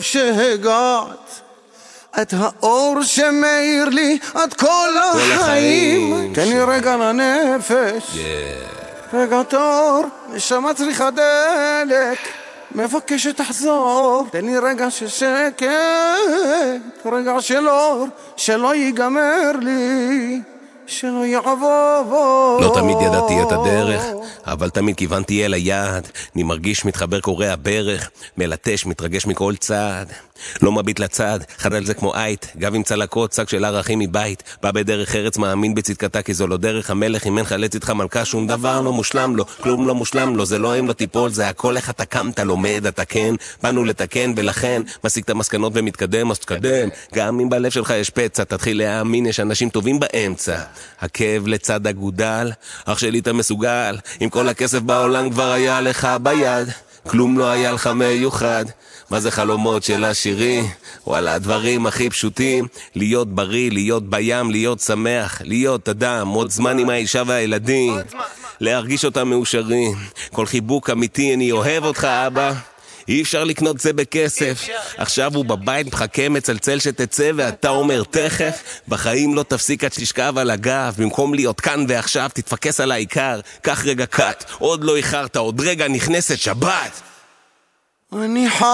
שהגעת, את האור שמאיר לי עד כל החיים. תן לי רגע לנפש, רגע תור, נשמה צריכה דלק, מבקש שתחזור. תן לי רגע של שקט, רגע של אור, שלא ייגמר לי, שלא יעבור. לא תמיד ידעתי את הדרך, אבל תמיד כיוונתי אל היעד. אני מרגיש מתחבר קורע ברך, מלטש, מתרגש מכל צעד. לא מביט לצד, חד על זה כמו עית, גב עם צלקות, שק של ערכים מבית. בא בדרך ארץ, מאמין בצדקתה, כי זו לא דרך המלך. אם אין חלץ איתך מלכה, שום דבר לא מושלם לו, כלום לא מושלם לו. זה לא אם לא תיפול, זה הכל איך אתה קמת, לומד, אתה כן, באנו לתקן, ולכן מסיק את המסקנות ומתקדם, אז תקדם. גם אם בלב שלך יש פצע, תתחיל להאמין, יש אנשים טובים באמצע. הכאב לצד הגודל, אח שלי אתה מסוגל, עם כל הכסף בעולם כבר היה לך ביד, כלום לא היה לך מיוחד. מה זה חלומות של השירים? וואלה, הדברים הכי פשוטים, להיות בריא, להיות בים, להיות שמח, להיות אדם, עוד זמן עם האישה והילדים, להרגיש אותם מאושרים, כל חיבוק אמיתי, אני אוהב אותך אבא. אי אפשר לקנות זה בכסף, עכשיו הוא בבית מחכה מצלצל שתצא ואתה אומר תכף. בחיים לא תפסיק עד שתשכב על הגב, במקום להיות כאן ועכשיו תתפקס על העיקר. קח רגע קאט, עוד לא איחרת, עוד רגע נכנסת שבת. אני